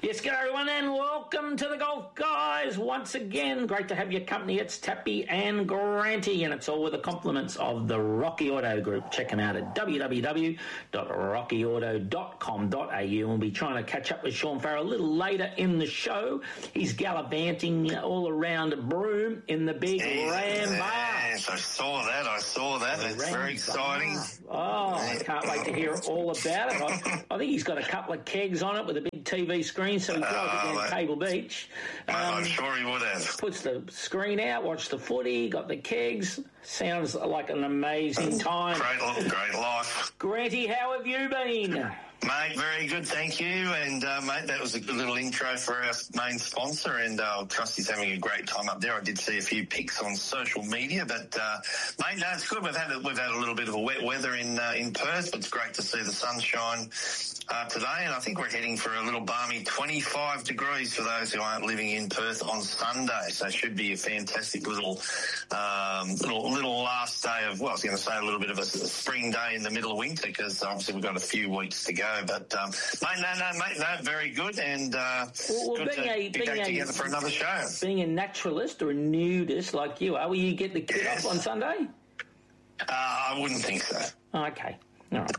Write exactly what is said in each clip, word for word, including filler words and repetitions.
Yes, good everyone, and welcome to the Golf Guys once again. Great to have your company. It's Tappy and Granty, and it's all with the compliments of the Rocky Auto Group. Check them out at w w w dot rocky auto dot com dot a u. We'll be trying to catch up with Sean Farrell a little later in the show. He's gallivanting all around Broome in the big yes, Ram Bar. Yes, I saw that. I saw that. The it's Ram very exciting. Bar. Oh, I can't wait to hear all about it. I, I think he's got a couple of kegs on it with a big T V screen, so he drives Uh, it down Cable Beach. Mate, Um, I'm sure he would have. Puts the screen out, watch the footy, got the kegs. Sounds like an amazing time. Great, great life. Granty, how have you been? Mate, very good, thank you. And, uh, mate, that was a good little intro for our main sponsor, and I uh, trust he's having a great time up there. I did see a few pics on social media, but, uh, mate, no, it's good. We've had a, we've had a little bit of a wet weather in uh, in Perth, but it's great to see the sunshine uh, today, and I think we're heading for a little balmy twenty-five degrees for those who aren't living in Perth on Sunday, so it should be a fantastic little, um, little, little last day of, well, I was going to say a little bit of a spring day in the middle of winter, because obviously we've got a few weeks to go. But, um, mate, no, no, mate, no, very good, and uh, well, well, good being to a, be being back a, together for another show. Being a naturalist or a nudist like you are, will you get the kid Yes. off on Sunday? Uh, I wouldn't think so. Oh, okay. All right.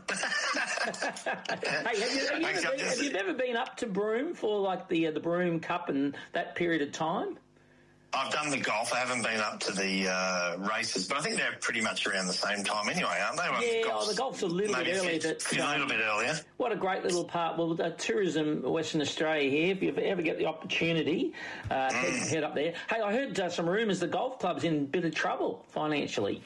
Hey, have you, have, you Thanks, ever been, have you ever been up to Broome for like the uh, the Broome Cup and that period of time? I've done the golf. I haven't been up to the uh, races, but I think they're pretty much around the same time anyway, aren't they? Well, Yeah, golf's oh, the golf's a little bit earlier. But, But, a um, little bit earlier. What a great little part. Well, uh, tourism, Western Australia here, if you ever get the opportunity, uh, mm. head, head up there. Hey, I heard uh, some rumours the golf club's in a bit of trouble financially.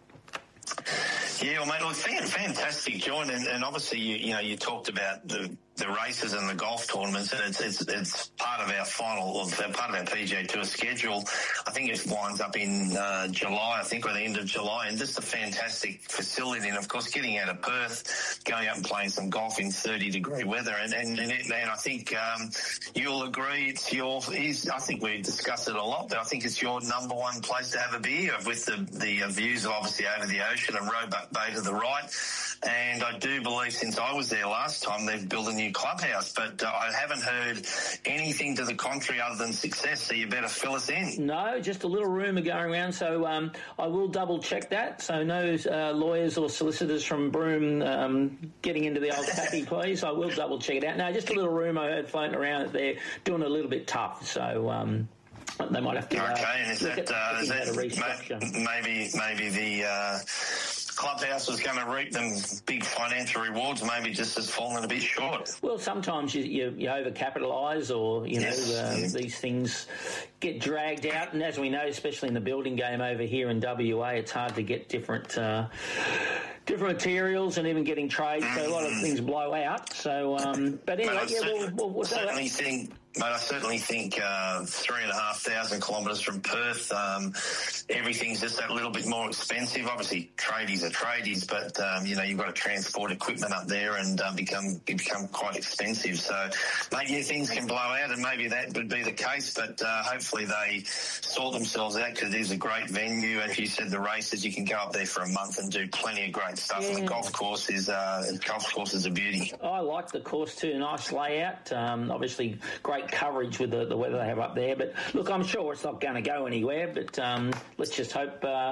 Yeah, well, mate, look, fantastic joint, and, and obviously, you, you know, you talked about the, the races and the golf tournaments, and it's it's, it's part of our final, of part of our P G A Tour schedule. I think it winds up in uh, July, I think, or the end of July, and just a fantastic facility. And of course, getting out of Perth, going out and playing some golf in thirty degree weather, and and, and, it, and I think um, you'll agree, it's your. Is, I think we've discussed it a lot, but I think it's your number one place to have a beer, with the the uh, views of obviously over the ocean and Roebuck Bay to the right. And I do believe, since I was there last time, they've built a new clubhouse, but uh, I haven't heard anything to the contrary other than success, so you better fill us in. No, just a little rumour going around, so um, I will double check that. So no uh, lawyers or solicitors from Broome um, getting into the old tappy, please. I will double check it out. No, just a little rumour I heard floating around that they're doing it a little bit tough, so um, they might have to uh, okay, and is look that, at, uh, is that restructure. maybe maybe the uh, clubhouse was going to reap them big financial rewards, maybe just has fallen a bit short. Well, sometimes you you, you overcapitalise, or you know yes, uh, yeah. these things get dragged out, and as we know, especially in the building game over here in W A, it's hard to get different uh, different materials and even getting trade. So a lot of things blow out. So, um, but anyway, but yeah, we'll, we'll, we'll certainly think. Mate, I certainly think uh, three and a half thousand kilometres from Perth, um, everything's just that little bit more expensive. Obviously, tradies are tradies, but um, you know you've got to transport equipment up there and um, become become quite expensive. So, mate, yeah, things can blow out, and maybe that would be the case. But uh, hopefully they sort themselves out, because it is a great venue. As you said, the races, you can go up there for a month and do plenty of great stuff. Yeah. And the golf course is uh, the golf course is a beauty. I like the course too. Nice layout. Um, obviously, great coverage with the, the weather they have up there. But look, I'm sure it's not going to go anywhere. But um, let's just hope uh,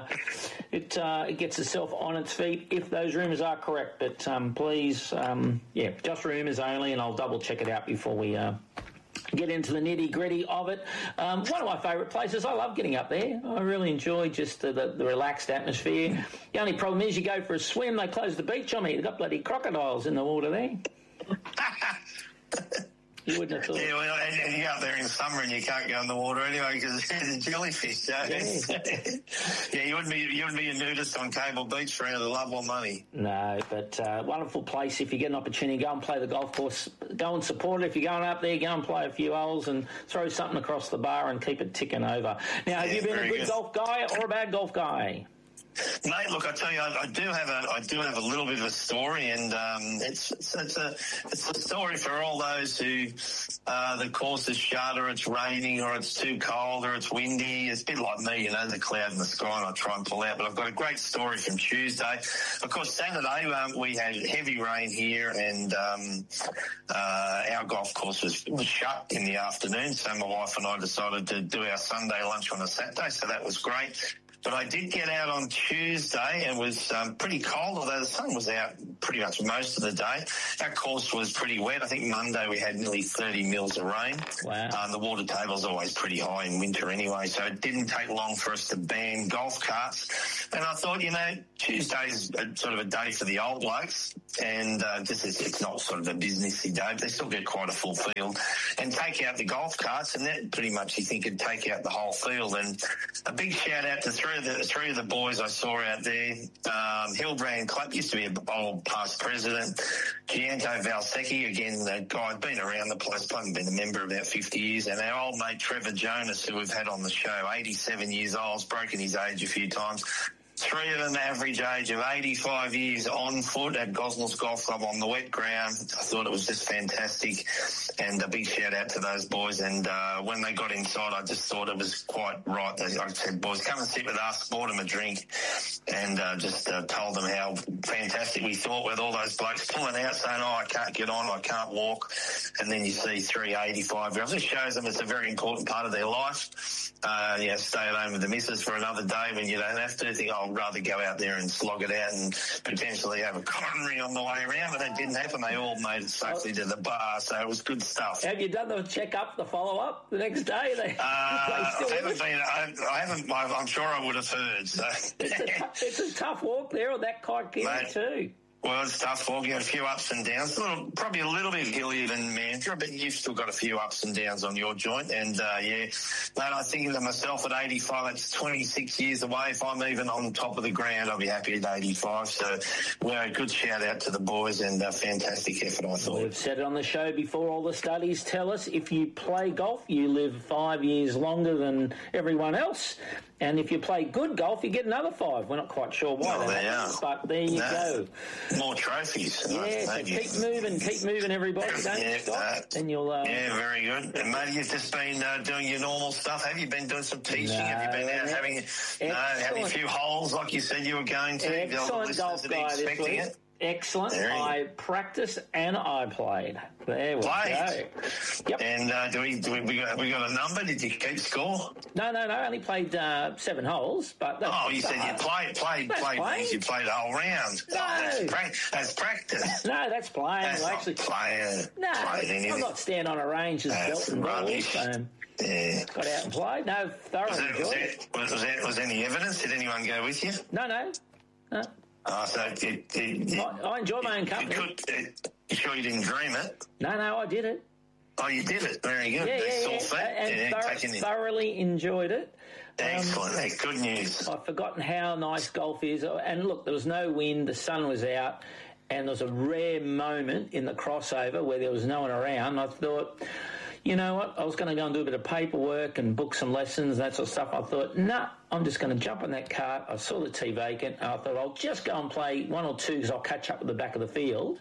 it uh, it gets itself on its feet if those rumours are correct. But um, please, um, yeah, just rumours only, and I'll double check it out before we. Uh, Get into the nitty-gritty of it. Um, one of my favourite places. I love getting up there. I really enjoy just the, the, the relaxed atmosphere. The only problem is you go for a swim, they close the beach on me. They've got bloody crocodiles in the water there. You wouldn't have thought. Yeah, well, and, and you go up there in summer and you can't go in the water anyway because there's jellyfish. So Yeah. yeah, you wouldn't be you wouldn't be a nudist on Cable Beach for any of the love or money. No, but uh, wonderful place. If you get an opportunity, go and play the golf course. Go and support it. If you're going up there, go and play a few holes and throw something across the bar and keep it ticking over. Now, have Yeah, you been a very good, good. golf guy or a bad golf guy? Mate, look, I tell you, I, I do have a, I do have a little bit of a story, and um, it's, it's it's a it's a story for all those who uh, the course is shut, or it's raining, or it's too cold, or it's windy. It's a bit like me, you know, the cloud in the sky, and I try and pull out. But I've got a great story from Tuesday. Of course, Saturday um, we had heavy rain here, and um, uh, our our golf course was, was shut in the afternoon, so my wife and I decided to do our Sunday lunch on a Saturday, so that was great. But I did get out on Tuesday. It was um, pretty cold, although the sun was out pretty much most of the day. Our course was pretty wet. I think Monday we had nearly thirty mils of rain. Wow. Um, the water table's always pretty high in winter anyway, so it didn't take long for us to ban golf carts. And I thought, you know, Tuesday's a, sort of a day for the old blokes, and uh, this is, it's not sort of a businessy day, but they still get quite a full field. And take out the golf carts, and that pretty much you think could take out the whole field. And a big shout out to three of the three of the boys I saw out there. Um, Hilbrand Clapp used to be an old past president. Gianto Valsecchi, again, the guy been around the place, probably been a member about fifty years. And our old mate Trevor Jonas, who we've had on the show, eighty-seven years old, has broken his age a few times. Three of them average age of eighty-five years on foot at Gosnells Golf Club on the wet ground. I thought it was just fantastic, and a big shout out to those boys. And uh, when they got inside, I just thought it was quite right. I said, boys, come and sit with us, bought them a drink, and uh, just uh, told them how fantastic we thought with all those blokes pulling out saying, oh, I can't get on, I can't walk. And then you see three eighty-five-year-olds. It shows them it's a very important part of their life. Uh, yeah, stay at home with the missus for another day when you don't have to. Think, oh, I'd rather go out there and slog it out and potentially have a coronary on the way around, but that didn't happen. They all made it safely to the bar, so it was good stuff. Have you done the check-up, the follow-up the next day? They, uh, I haven't been, I, I haven't, I'm sure I would have heard. So. It's, a, it's a tough walk there on that Kaikoura too. Well, it's tough walking, a few ups and downs. A little, probably a little bit hillier than Mandurah, but you've still got a few ups and downs on your joint. And, uh, yeah, mate, I think to myself at eighty-five, it's twenty-six years away. If I'm even on top of the ground, I'll be happy at eighty-five. So, well, a good shout-out to the boys and a fantastic effort, I thought. We've said it on the show before, all the studies tell us if you play golf, you live five years longer than everyone else. And if you play good golf, you get another five. We're not quite sure why well, that happens, but there you no. go. More trophies. Yeah, so keep moving, keep moving, everybody. Don't yeah, stop, uh, and you'll... Uh, yeah, very good. And, mate, you've just been uh, doing your normal stuff. Have you been doing some teaching? No, Have you been out having, no, having a few holes like you said you were going to? Excellent golf guy this week. It? Excellent. I practiced and I played. There we played. go. Yep. And uh, do we do we, we got we got a number? Did you keep score? No, no, no. I only played uh, seven holes. But that's oh, you said you played, played, that's played. playing. You played the whole round. No, oh, that's, pra- that's practice. No, that's playing. That's well, not actually, playing. No, playing I'm not standing on a range as that's belt and rubbish. balls. Um, yeah. Got out and played. No, thoroughly was enjoyed there, it. Was, was, there, was there any evidence? Did anyone go with you? No, no. No. Oh, so it, it, it, I, I enjoy my own company. Could, it, you sure you didn't dream it? No, no, I did it. Oh, you did it. Very good. Yeah, yeah, yeah. Feet. And yeah, thor- thoroughly enjoyed it. Excellent. Um, good news. I've forgotten how nice golf is. And look, there was no wind. The sun was out. And there was a rare moment in the crossover where there was no one around. I thought, you know what, I was going to go and do a bit of paperwork and book some lessons, that sort of stuff. I thought, nah, I'm just going to jump on that cart. I saw the tee vacant, and I thought I'll just go and play one or two because I'll catch up with the back of the field.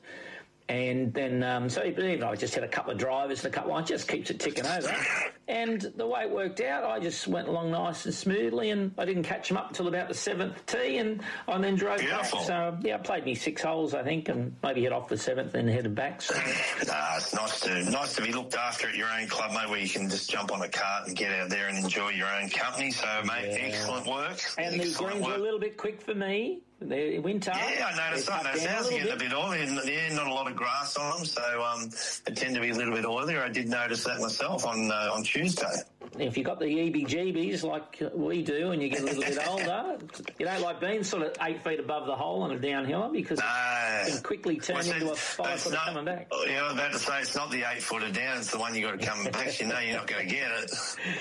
And then, um, so even though I just had a couple of drivers and a couple, I just keeps it ticking over. And the way it worked out, I just went along nice and smoothly, and I didn't catch them up until about the seventh tee, and I then drove Beautiful. back. So, yeah, I played me six holes, I think, and maybe hit off the seventh and headed back. So. Nah, it's nice to nice to be looked after at your own club, mate, where you can just jump on a cart and get out there and enjoy your own company. So, mate, yeah. excellent work. And excellent the greens work. were a little bit quick for me. They're winter. Yeah, I noticed that. It sounds getting a bit oily. Yeah, not a lot of grass on them, so um, they tend to be a little bit oilier. I did notice that myself on uh, on Tuesday. If you've got the E B G Bs like we do and you get a little bit older, you don't like being sort of eight feet above the hole on a downhiller because no. it can quickly turn well, into a five-footer coming back. Yeah, I was about to say, it's not the eight-footer down, it's the one you got to come back. You know you're not going to get it.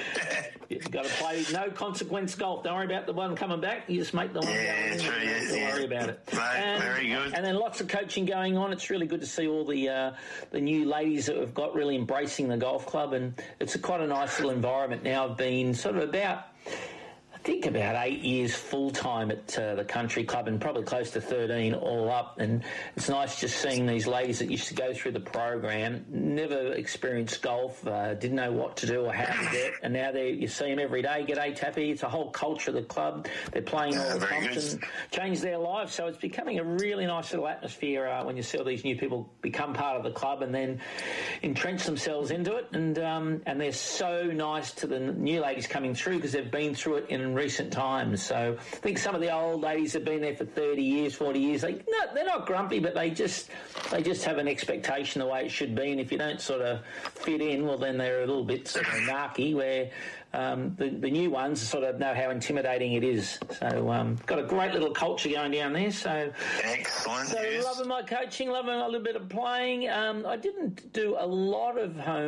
You've got to play no consequence golf. Don't worry about the one coming back. You just make the one yeah, going true, in. Yeah, Don't yeah. worry about it. Mate, and, very good. And then lots of coaching going on. It's really good to see all the uh, the new ladies that have got really embracing the golf club, and it's a quite a nice little environment now. I've been sort of about think about eight years full-time at uh, the country club and probably close to thirteen all up. And it's nice just seeing these ladies that used to go through the program, never experienced golf, uh, didn't know what to do or how to do it, and now they you see them every day. G'day, Tappy. It's a whole culture of the club. They're playing all the time and change their lives. So it's becoming a really nice little atmosphere uh, when you see all these new people become part of the club and then entrench themselves into it. And um, and they're so nice to the new ladies coming through because they've been through it in recent times. So I think some of the old ladies have been there for thirty years, forty years. They no, they're not grumpy, but they just they just have an expectation the way it should be. And if you don't sort of fit in, well, then they're a little bit sort of narky. Where um, the the new ones sort of know how intimidating it is. So um, got a great little culture going down there. So excellent. So yes. loving my coaching, loving a little bit of playing. Um, I didn't do a lot of home